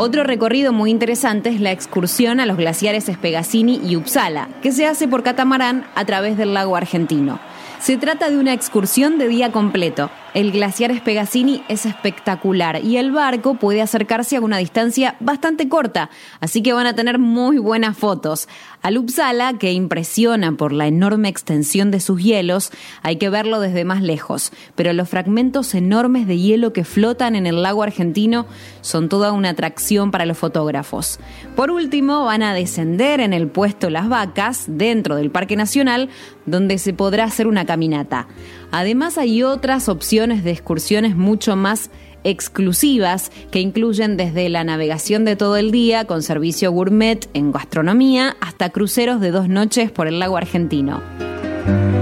Otro recorrido muy interesante es la excursión a los glaciares Spegazzini y Uppsala, que se hace por catamarán a través del lago argentino. Se trata de una excursión de día completo. El glaciar Spegazzini es espectacular y el barco puede acercarse a una distancia bastante corta, así que van a tener muy buenas fotos. Al Uppsala, que impresiona por la enorme extensión de sus hielos, hay que verlo desde más lejos, pero los fragmentos enormes de hielo que flotan en el lago argentino son toda una atracción para los fotógrafos. Por último, van a descender en el puesto Las Vacas, dentro del Parque Nacional, donde se podrá hacer una caminata. Además, hay otras opciones de excursiones mucho más exclusivas que incluyen desde la navegación de todo el día con servicio gourmet en gastronomía hasta cruceros de 2 noches por el lago argentino.